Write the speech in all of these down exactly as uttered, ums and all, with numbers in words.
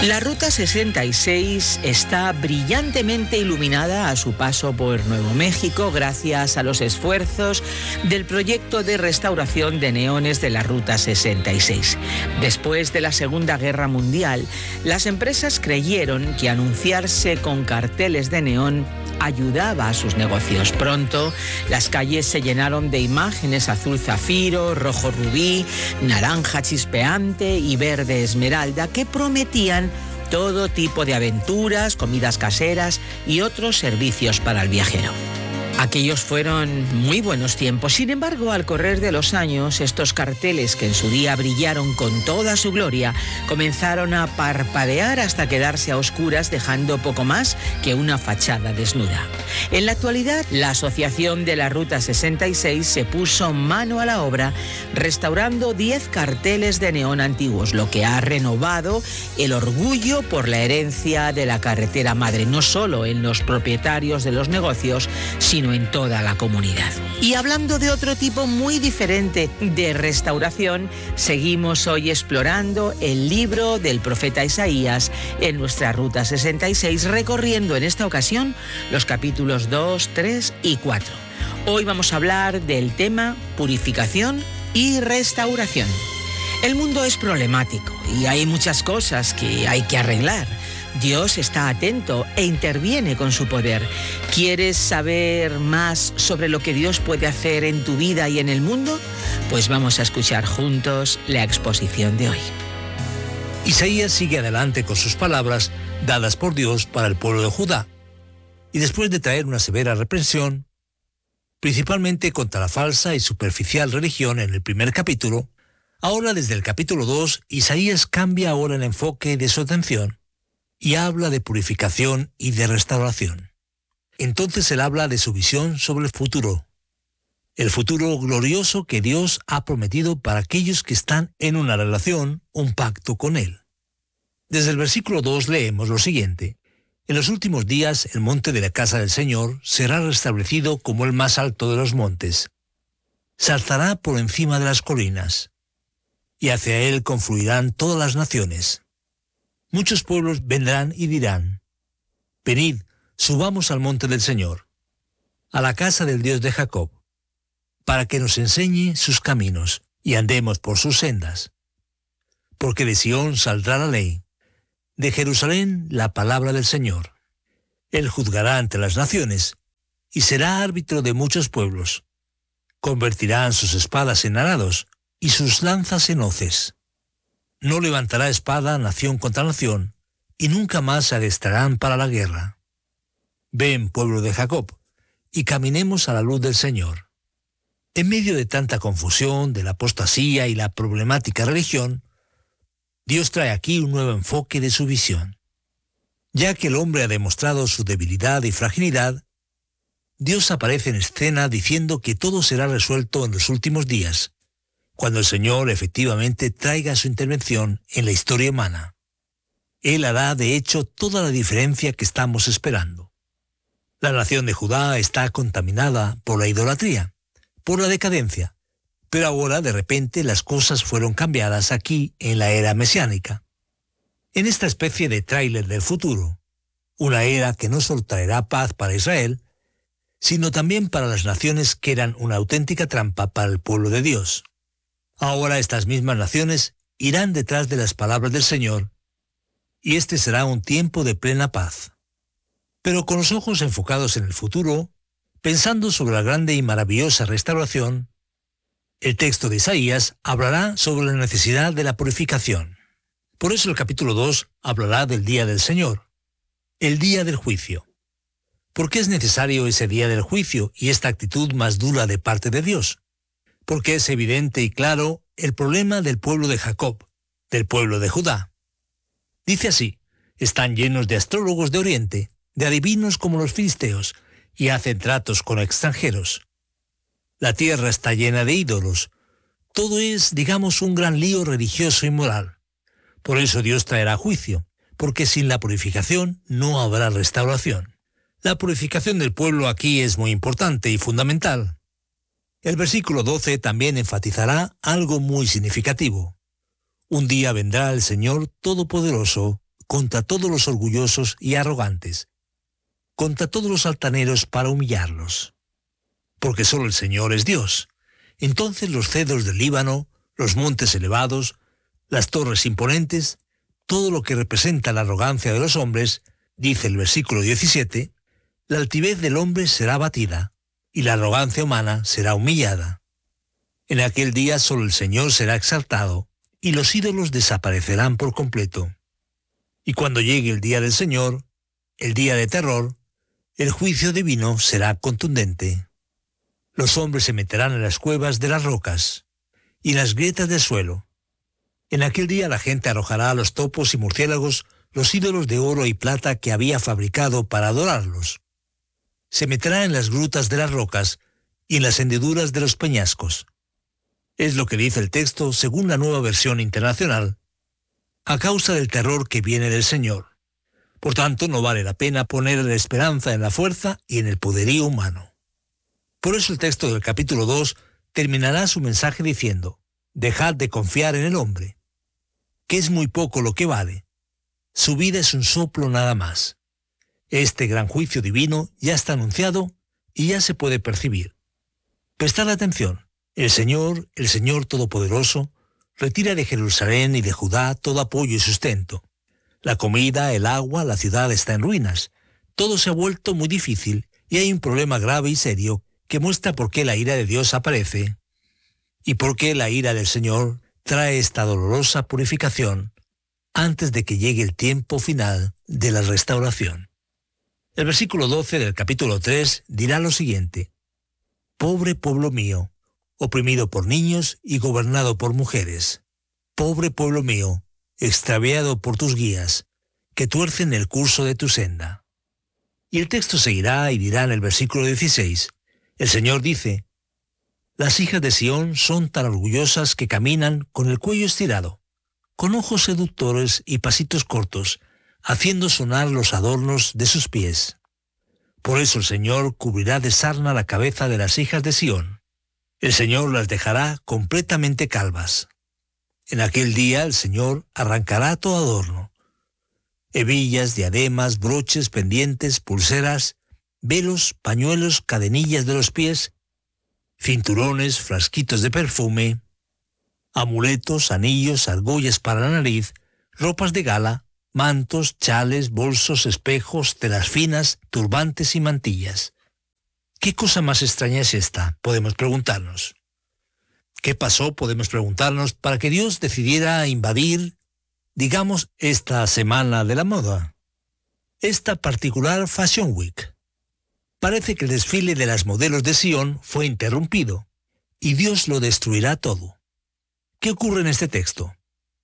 La Ruta sesenta y seis está brillantemente iluminada a su paso por Nuevo México gracias a los esfuerzos del proyecto de restauración de neones de la Ruta sesenta y seis. Después de la Segunda Guerra Mundial, las empresas creyeron que anunciarse con carteles de neón ayudaba a sus negocios. Pronto, las calles se llenaron de imágenes azul zafiro, rojo rubí, naranja chispeante y verde esmeralda que prometían todo tipo de aventuras, comidas caseras y otros servicios para el viajero. Aquellos fueron muy buenos tiempos. Sin embargo, al correr de los años, estos carteles que en su día brillaron con toda su gloria, comenzaron a parpadear hasta quedarse a oscuras, dejando poco más que una fachada desnuda. En la actualidad, la Asociación de la Ruta sesenta y seis se puso mano a la obra, restaurando diez carteles de neón antiguos, lo que ha renovado el orgullo por la herencia de la carretera madre, no solo en los propietarios de los negocios, sino en toda la comunidad. Y hablando de otro tipo muy diferente de restauración, seguimos hoy explorando el libro del profeta Isaías en nuestra Ruta sesenta y seis, recorriendo en esta ocasión los capítulos dos, tres y cuatro. Hoy vamos a hablar del tema purificación y restauración. El mundo es problemático y hay muchas cosas que hay que arreglar. Dios está atento e interviene con su poder. ¿Quieres saber más sobre lo que Dios puede hacer en tu vida y en el mundo? Pues vamos a escuchar juntos la exposición de hoy. Isaías sigue adelante con sus palabras dadas por Dios para el pueblo de Judá. Y después de traer una severa reprensión, principalmente contra la falsa y superficial religión en el primer capítulo, ahora desde el capítulo dos, Isaías cambia ahora el enfoque de su atención y habla de purificación y de restauración. Entonces él habla de su visión sobre el futuro, el futuro glorioso que Dios ha prometido para aquellos que están en una relación, un pacto con él. Desde el versículo dos leemos lo siguiente: en los últimos días el monte de la casa del Señor será restablecido como el más alto de los montes. Se alzará por encima de las colinas, y hacia él confluirán todas las naciones. Muchos pueblos vendrán y dirán: venid, subamos al monte del Señor, a la casa del Dios de Jacob, para que nos enseñe sus caminos y andemos por sus sendas. Porque de Sión saldrá la ley, de Jerusalén la palabra del Señor. Él juzgará ante las naciones y será árbitro de muchos pueblos. Convertirán sus espadas en arados y sus lanzas en hoces. No levantará espada nación contra nación, y nunca más se adestrarán para la guerra. Ven, pueblo de Jacob, y caminemos a la luz del Señor. En medio de tanta confusión, de la apostasía y la problemática religión, Dios trae aquí un nuevo enfoque de su visión. Ya que el hombre ha demostrado su debilidad y fragilidad, Dios aparece en escena diciendo que todo será resuelto en los últimos días, cuando el Señor efectivamente traiga su intervención en la historia humana. Él hará, de hecho, toda la diferencia que estamos esperando. La nación de Judá está contaminada por la idolatría, por la decadencia, pero ahora, de repente, las cosas fueron cambiadas aquí en la era mesiánica. En esta especie de tráiler del futuro, una era que no solo traerá paz para Israel, sino también para las naciones que eran una auténtica trampa para el pueblo de Dios. Ahora estas mismas naciones irán detrás de las palabras del Señor, y este será un tiempo de plena paz. Pero con los ojos enfocados en el futuro, pensando sobre la grande y maravillosa restauración, el texto de Isaías hablará sobre la necesidad de la purificación. Por eso el capítulo dos hablará del día del Señor, el día del juicio. ¿Por qué es necesario ese día del juicio y esta actitud más dura de parte de Dios? Porque es evidente y claro el problema del pueblo de Jacob, del pueblo de Judá. Dice así: están llenos de astrólogos de Oriente, de adivinos como los filisteos, y hacen tratos con extranjeros. La tierra está llena de ídolos. Todo es, digamos, un gran lío religioso y moral. Por eso Dios traerá juicio, porque sin la purificación no habrá restauración. La purificación del pueblo aquí es muy importante y fundamental. El versículo doce también enfatizará algo muy significativo. Un día vendrá el Señor Todopoderoso contra todos los orgullosos y arrogantes, contra todos los altaneros para humillarlos. Porque solo el Señor es Dios. Entonces los cedros del Líbano, los montes elevados, las torres imponentes, todo lo que representa la arrogancia de los hombres, dice el versículo diecisiete, la altivez del hombre será abatida, y la arrogancia humana será humillada. En aquel día solo el Señor será exaltado, y los ídolos desaparecerán por completo. Y cuando llegue el día del Señor, el día de terror, el juicio divino será contundente. Los hombres se meterán en las cuevas de las rocas y en las grietas del suelo. En aquel día la gente arrojará a los topos y murciélagos los ídolos de oro y plata que había fabricado para adorarlos. Se meterá en las grutas de las rocas y en las hendiduras de los peñascos. Es lo que dice el texto según la Nueva Versión Internacional, a causa del terror que viene del Señor. Por tanto, no vale la pena poner la esperanza en la fuerza y en el poderío humano. Por eso el texto del capítulo dos terminará su mensaje diciendo, dejad de confiar en el hombre, que es muy poco lo que vale. Su vida es un soplo nada más. Este gran juicio divino ya está anunciado y ya se puede percibir. Prestad atención. El Señor, el Señor Todopoderoso, retira de Jerusalén y de Judá todo apoyo y sustento. La comida, el agua, la ciudad está en ruinas. Todo se ha vuelto muy difícil y hay un problema grave y serio que muestra por qué la ira de Dios aparece y por qué la ira del Señor trae esta dolorosa purificación antes de que llegue el tiempo final de la restauración. El versículo doce del capítulo tres dirá lo siguiente: Pobre pueblo mío, oprimido por niños y gobernado por mujeres. Pobre pueblo mío, extraviado por tus guías, que tuercen el curso de tu senda. Y el texto seguirá y dirá en el versículo dieciséis, el Señor dice, las hijas de Sión son tan orgullosas que caminan con el cuello estirado, con ojos seductores y pasitos cortos, haciendo sonar los adornos de sus pies. Por eso el Señor cubrirá de sarna la cabeza de las hijas de Sión. El Señor las dejará completamente calvas. En aquel día el Señor arrancará todo adorno. Hebillas, diademas, broches, pendientes, pulseras, velos, pañuelos, cadenillas de los pies, cinturones, frasquitos de perfume, amuletos, anillos, argollas para la nariz, ropas de gala, mantos, chales, bolsos, espejos, telas finas, turbantes y mantillas. ¿Qué cosa más extraña es esta? Podemos preguntarnos. ¿Qué pasó? Podemos preguntarnos para que Dios decidiera invadir, digamos, esta semana de la moda, esta particular Fashion Week. Parece que el desfile de las modelos de Sion fue interrumpido y Dios lo destruirá todo. ¿Qué ocurre en este texto?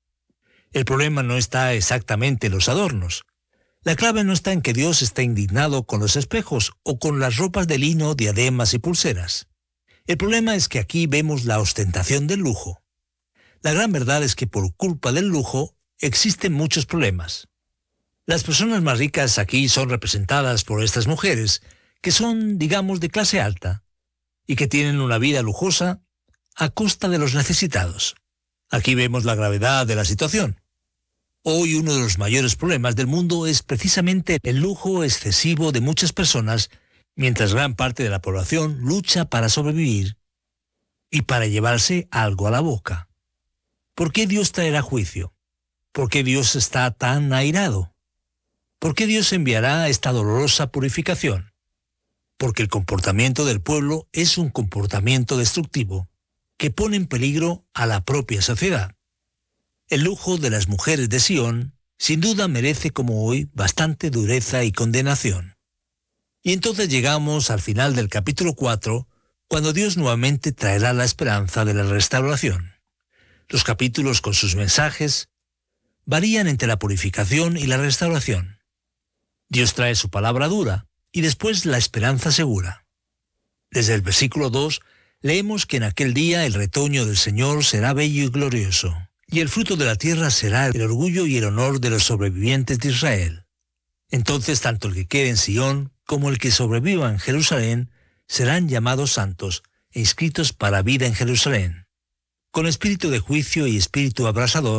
El problema no está exactamente en los adornos. La clave no está en que Dios está indignado con los espejos o con las ropas de lino, diademas y pulseras. El problema es que aquí vemos la ostentación del lujo. La gran verdad es que por culpa del lujo existen muchos problemas. Las personas más ricas aquí son representadas por estas mujeres, que son, digamos, de clase alta, y que tienen una vida lujosa a costa de los necesitados. Aquí vemos la gravedad de la situación. Hoy uno de los mayores problemas del mundo es precisamente el lujo excesivo de muchas personas, mientras gran parte de la población lucha para sobrevivir y para llevarse algo a la boca. ¿Por qué Dios traerá juicio? ¿Por qué Dios está tan airado? ¿Por qué Dios enviará esta dolorosa purificación? Porque el comportamiento del pueblo es un comportamiento destructivo que pone en peligro a la propia sociedad. El lujo de las mujeres de Sion sin duda merece como hoy bastante dureza y condenación. Y entonces llegamos al final del capítulo cuatro, cuando Dios nuevamente traerá la esperanza de la restauración. Los capítulos con sus mensajes varían entre la purificación y la restauración. Dios trae su palabra dura y después la esperanza segura. Desde el versículo dos leemos que en aquel día el retoño del Señor será bello y glorioso, y el fruto de la tierra será el orgullo y el honor de los sobrevivientes de Israel. Entonces tanto el que quede en Sion como el que sobreviva en Jerusalén serán llamados santos e inscritos para vida en Jerusalén. Con espíritu de juicio y espíritu abrasador,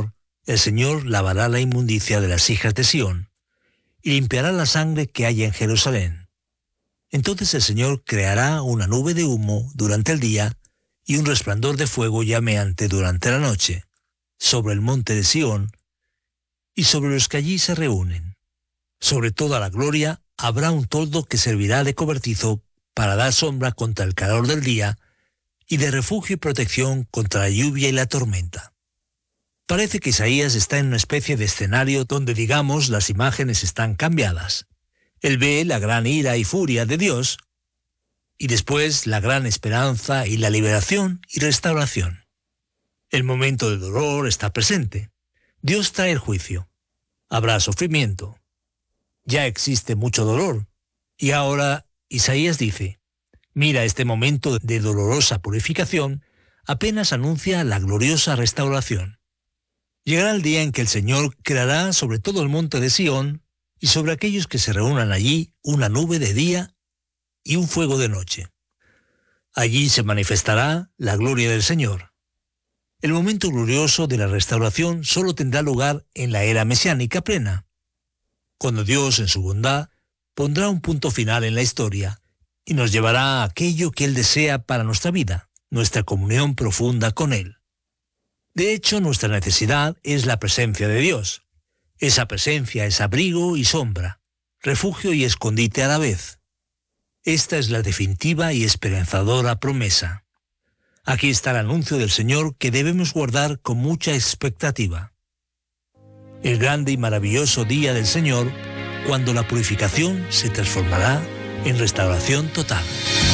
el Señor lavará la inmundicia de las hijas de Sión y limpiará la sangre que hay en Jerusalén. Entonces el Señor creará una nube de humo durante el día y un resplandor de fuego llameante durante la noche, sobre el monte de Sión y sobre los que allí se reúnen. Sobre toda la gloria habrá un toldo que servirá de cobertizo para dar sombra contra el calor del día y de refugio y protección contra la lluvia y la tormenta. Parece que Isaías está en una especie de escenario donde, digamos, las imágenes están cambiadas. Él ve la gran ira y furia de Dios y después la gran esperanza y la liberación y restauración. El momento de dolor está presente. Dios trae el juicio. Habrá sufrimiento. Ya existe mucho dolor. Y ahora Isaías dice, mira, este momento de dolorosa purificación apenas anuncia la gloriosa restauración. Llegará el día en que el Señor creará sobre todo el monte de Sión y sobre aquellos que se reúnan allí una nube de día y un fuego de noche. Allí se manifestará la gloria del Señor. El momento glorioso de la restauración solo tendrá lugar en la era mesiánica plena, cuando Dios, en su bondad, pondrá un punto final en la historia y nos llevará a aquello que Él desea para nuestra vida, nuestra comunión profunda con Él. De hecho, nuestra necesidad es la presencia de Dios. Esa presencia es abrigo y sombra, refugio y escondite a la vez. Esta es la definitiva y esperanzadora promesa. Aquí está el anuncio del Señor que debemos guardar con mucha expectativa. El grande y maravilloso día del Señor, cuando la purificación se transformará en restauración total.